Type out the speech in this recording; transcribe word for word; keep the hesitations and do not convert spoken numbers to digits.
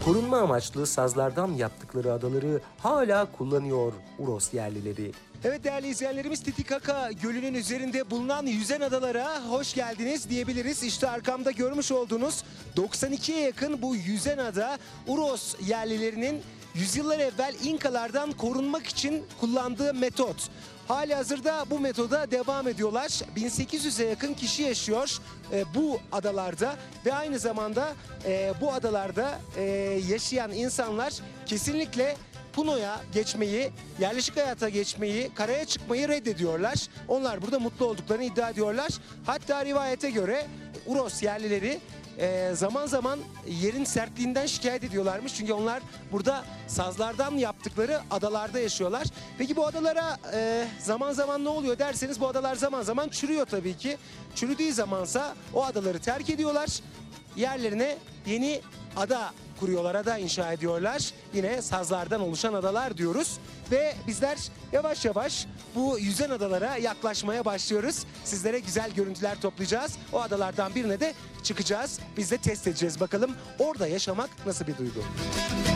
Korunma amaçlı sazlardan yaptıkları adaları hala kullanıyor Uros yerlileri. Evet değerli izleyenlerimiz, Titicaca Gölü'nün üzerinde bulunan yüzen adalara hoş geldiniz diyebiliriz. İşte arkamda görmüş olduğunuz doksan ikiye yakın bu yüzen ada Uros yerlilerinin yüzyıllar evvel İnkalardan korunmak için kullandığı metot. Halihazırda bu metoda devam ediyorlar. bin sekiz yüze yakın kişi yaşıyor e, bu adalarda ve aynı zamanda e, bu adalarda e, yaşayan insanlar kesinlikle Puno'ya geçmeyi, yerleşik hayata geçmeyi, karaya çıkmayı reddediyorlar. Onlar burada mutlu olduklarını iddia ediyorlar. Hatta rivayete göre Uros yerlileri e, zaman zaman yerin sertliğinden şikayet ediyorlarmış. Çünkü onlar burada sazlardan yaptıkları adalarda yaşıyorlar. Peki bu adalara e, zaman zaman ne oluyor derseniz, bu adalar zaman zaman çürüyor tabii ki. Çürüdüğü zamansa o adaları terk ediyorlar. Yerlerine yeni ada kuruyorlar, ada inşa ediyorlar. Yine sazlardan oluşan adalar diyoruz. Ve bizler yavaş yavaş bu yüzen adalara yaklaşmaya başlıyoruz. Sizlere güzel görüntüler toplayacağız. O adalardan birine de çıkacağız. Biz de test edeceğiz bakalım orada yaşamak nasıl bir duygu.